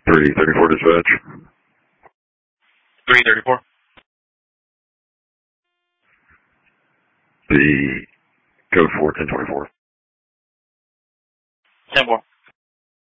334 dispatch. 334. The code 4 1024. 10-4.